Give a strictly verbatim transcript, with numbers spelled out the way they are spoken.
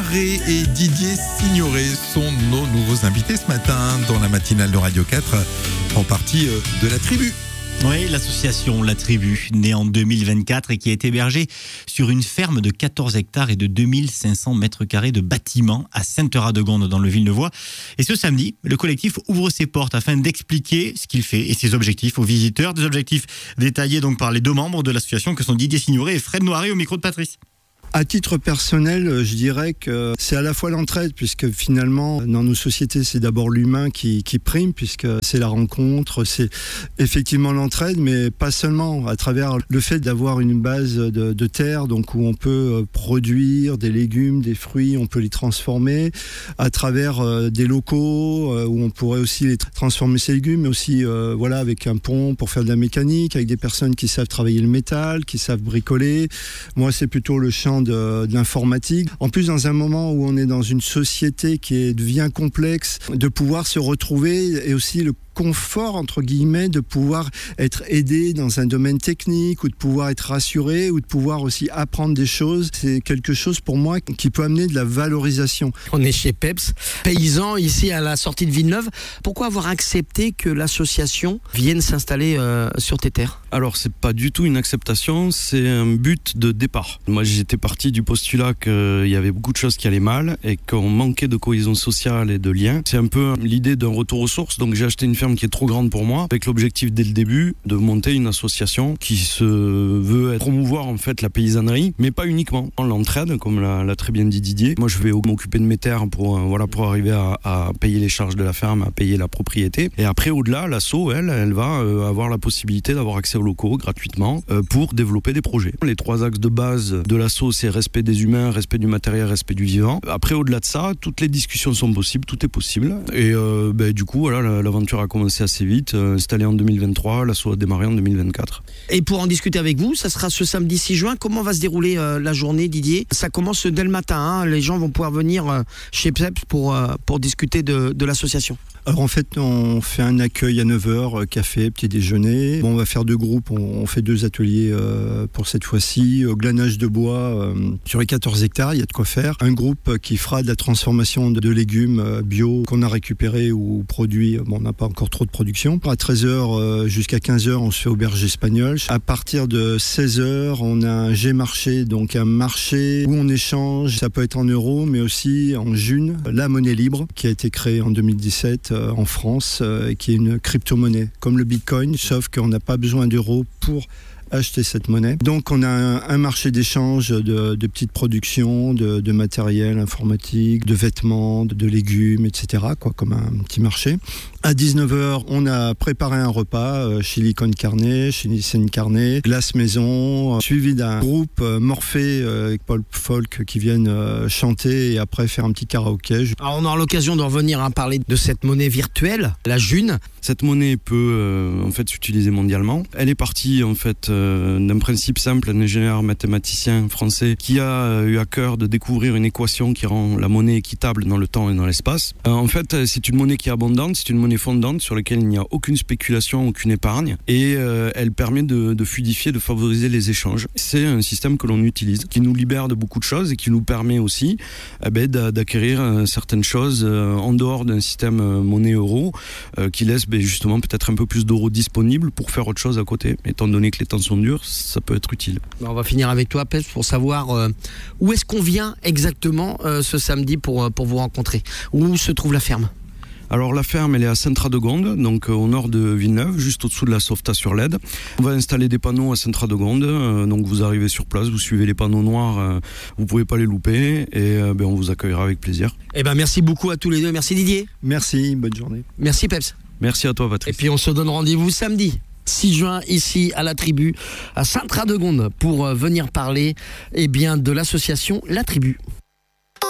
Maré et Didier Signoret sont nos nouveaux invités ce matin dans la matinale de Radio quatre, en partie de la tribu. Oui, l'association La Tribu, née en deux mille vingt-quatre et qui est hébergée sur une ferme de quatorze hectares et de deux mille cinq cents mètres carrés de bâtiments à Sainte-Radegonde dans le Villeneuvois. Et ce samedi, le collectif ouvre ses portes afin d'expliquer ce qu'il fait et ses objectifs aux visiteurs. Des objectifs détaillés donc par les deux membres de l'association que sont Didier Signoret et Fred Noiret au micro de Patrice. À titre personnel, je dirais que c'est à la fois l'entraide, puisque finalement, dans nos sociétés, c'est d'abord l'humain qui, qui prime, puisque c'est la rencontre, c'est effectivement l'entraide, mais pas seulement, à travers le fait d'avoir une base de, de terre, donc où on peut produire des légumes, des fruits, on peut les transformer, à travers des locaux, où on pourrait aussi les transformer ces légumes, mais aussi euh, voilà, avec un pont pour faire de la mécanique, avec des personnes qui savent travailler le métal, qui savent bricoler. Moi, c'est plutôt le champ De, de l'informatique. En plus, dans un moment où on est dans une société qui est, devient complexe, de pouvoir se retrouver et aussi le confort, entre guillemets, de pouvoir être aidé dans un domaine technique ou de pouvoir être rassuré ou de pouvoir aussi apprendre des choses, c'est quelque chose pour moi qui peut amener de la valorisation. On est chez Peps, paysan ici à la sortie de Villeneuve. Pourquoi avoir accepté que l'association vienne s'installer euh, sur tes terres ? Alors, c'est pas du tout une acceptation, c'est un but de départ. Moi, j'étais parti du postulat qu'il y avait beaucoup de choses qui allaient mal et qu'on manquait de cohésion sociale et de liens. C'est un peu l'idée d'un retour aux sources, donc j'ai acheté une ferme qui est trop grande pour moi, avec l'objectif dès le début de monter une association qui se veut être, promouvoir en fait la paysannerie, mais pas uniquement. L'entraide, comme l'a, l'a très bien dit Didier. Moi, je vais m'occuper de mes terres pour, euh, voilà, pour arriver à, à payer les charges de la ferme, à payer la propriété. Et après, au-delà, l'asso, elle, elle va euh, avoir la possibilité d'avoir accès aux locaux gratuitement euh, pour développer des projets. Les trois axes de base de l'asso, c'est respect des humains, respect du matériel, respect du vivant. Après, au-delà de ça, toutes les discussions sont possibles, tout est possible. Et euh, ben, du coup, voilà, l'aventure a commencé assez vite, euh, installé en deux mille vingt-trois, l'asso a démarré en deux mille vingt-quatre. Et pour en discuter avec vous, ça sera ce samedi six juin. Comment va se dérouler euh, la journée, Didier ? Ça commence dès le matin, hein. Les gens vont pouvoir venir euh, chez Peps pour, euh, pour discuter de, de l'association. Alors en fait, on fait un accueil à neuf heures, café, petit déjeuner. Bon, on va faire deux groupes, on, on fait deux ateliers euh, pour cette fois-ci. Au glanage de bois, euh, sur les quatorze hectares, il y a de quoi faire. Un groupe qui fera de la transformation de, de légumes euh, bio qu'on a récupérés ou produits. Bon, on n'a pas encore trop de production. À treize heures euh, jusqu'à quinze heures, on se fait auberge espagnole. À partir de seize heures, on a un G-marché, donc un marché où on échange. Ça peut être en euros, mais aussi en june. La monnaie libre, qui a été créée en deux mille dix-sept en France, euh, qui est une crypto-monnaie, comme le Bitcoin, sauf qu'on n'a pas besoin d'euros pour acheter cette monnaie. Donc on a un, un marché d'échange de, de petites productions, de, de matériel informatique, de vêtements, de, de légumes, et cetera, quoi, comme un petit marché. À dix-neuf heures, on a préparé un repas, euh, chili con carne, chili sin carne, glace maison, euh, suivi d'un groupe euh, Morphée euh, avec Paul Folk qui viennent euh, chanter et après faire un petit karaoké. Alors on aura l'occasion de revenir à parler de cette monnaie virtuelle, la June. Cette monnaie peut euh, en fait s'utiliser mondialement. Elle est partie en fait euh, d'un principe simple, un ingénieur mathématicien français qui a euh, eu à cœur de découvrir une équation qui rend la monnaie équitable dans le temps et dans l'espace. Euh, en fait, c'est une monnaie qui est abondante, c'est une monnaie fondante sur laquelle il n'y a aucune spéculation, aucune épargne, et euh, elle permet de, de fluidifier, de favoriser les échanges. C'est un système que l'on utilise, qui nous libère de beaucoup de choses et qui nous permet aussi eh ben, d'acquérir euh, certaines choses euh, en dehors d'un système euh, monnaie-euro euh, qui laisse ben, justement peut-être un peu plus d'euros disponibles pour faire autre chose à côté. Étant donné que les temps sont durs, ça peut être utile. On va finir avec toi, Peps, pour savoir euh, où est-ce qu'on vient exactement euh, ce samedi pour, pour vous rencontrer. Où se trouve la ferme ? Alors la ferme, elle est à Sainte-Radegonde, donc euh, au nord de Villeneuve, juste au-dessous de la Sauvetat-sur-Lède. On va installer des panneaux à Sainte-Radegonde, euh, donc vous arrivez sur place, vous suivez les panneaux noirs, euh, vous pouvez pas les louper, et euh, ben, on vous accueillera avec plaisir. Eh ben merci beaucoup à tous les deux, merci Didier. Merci, bonne journée. Merci Peps. Merci à toi Patrice. Et puis on se donne rendez-vous samedi six juin ici à la Tribu, à Sainte-Radegonde, pour venir parler eh bien, de l'association La Tribu.